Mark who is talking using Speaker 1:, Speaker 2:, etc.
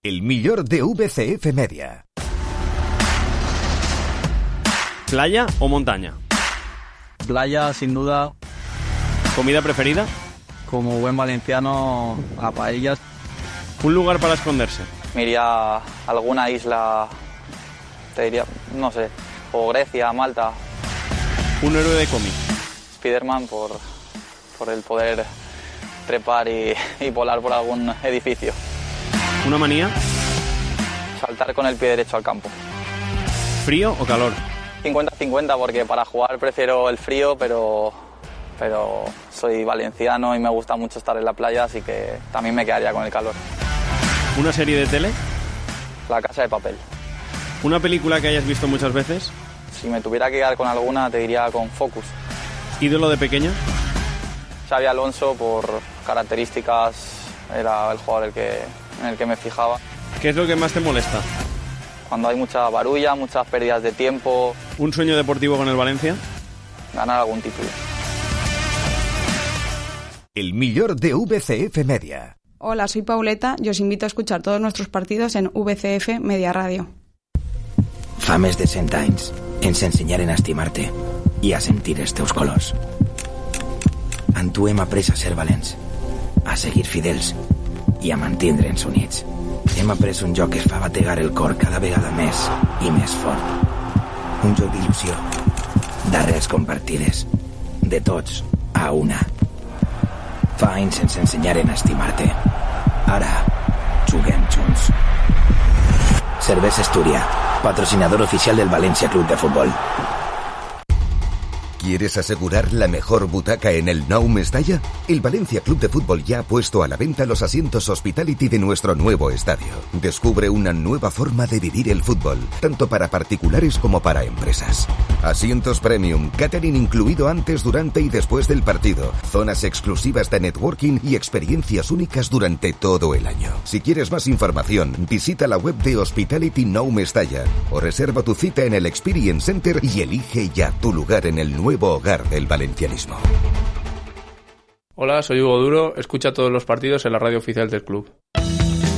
Speaker 1: El millor de VCF Media.
Speaker 2: ¿Playa o montaña?
Speaker 3: Playa, sin duda.
Speaker 2: ¿Comida preferida?
Speaker 3: Como buen valenciano, a paellas.
Speaker 2: ¿Un lugar para esconderse?
Speaker 4: Me iría a alguna isla, te diría, no sé, o Grecia, Malta.
Speaker 2: ¿Un héroe de cómic?
Speaker 4: Spiderman por el poder trepar y volar por algún edificio.
Speaker 2: ¿Una manía?
Speaker 4: Saltar con el pie derecho al campo.
Speaker 2: ¿Frío o calor?
Speaker 4: 50-50 porque para jugar prefiero el frío, pero soy valenciano y me gusta mucho estar en la playa, así que también me quedaría con el calor.
Speaker 2: ¿Una serie de tele?
Speaker 4: La Casa de Papel.
Speaker 2: ¿Una película que hayas visto muchas veces?
Speaker 4: Si me tuviera que quedar con alguna, te diría con Focus.
Speaker 2: ¿Ídolo de pequeño?
Speaker 4: Xabi Alonso, por características, era el jugador en el que me fijaba.
Speaker 2: ¿Qué es lo que más te molesta?
Speaker 4: Cuando hay mucha barulla, muchas pérdidas de tiempo.
Speaker 2: ¿Un sueño deportivo con el Valencia?
Speaker 4: Ganar algún título.
Speaker 1: El millor de VCF Media.
Speaker 5: Hola, soy Pauleta y os invito a escuchar todos nuestros partidos en VCF Media Radio.
Speaker 6: Fa més de 100 anys ens ensenyaren a estimar-te i a sentir els teus colors. En tu hem après a ser valents, a seguir fidels i a mantindre'ns units. Hem après un joc que es fa bategar el cor cada vegada més i més fort. Un joc d'il·lusió, d'arrels compartides, de tots a una. Fa anys ens ensenyaren a estimar-te. Ara juguem junts. Cervesa Astúria, patrocinador oficial del Valencia Club de Fútbol.
Speaker 1: ¿Quieres asegurar la mejor butaca en el Nou Mestalla? El Valencia Club de Fútbol ya ha puesto a la venta los asientos Hospitality de nuestro nuevo estadio. Descubre una nueva forma de vivir el fútbol, tanto para particulares como para empresas. Asientos premium, catering incluido antes, durante y después del partido, zonas exclusivas de networking y experiencias únicas durante todo el año. Si quieres más información, visita la web de Hospitality Nou Mestalla o reserva tu cita en el Experience Center y elige ya tu lugar en el nuevo hogar del valencianismo.
Speaker 7: Hola, soy Hugo Duro, escucha todos los partidos en la radio oficial del club.